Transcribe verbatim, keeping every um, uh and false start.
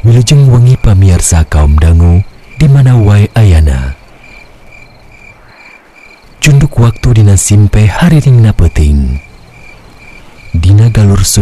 Wilujeng wengi pamiarsa kaum dangu di mana wae ayana. Cunduk waktu dina simpe hariringna peuting. Dina galur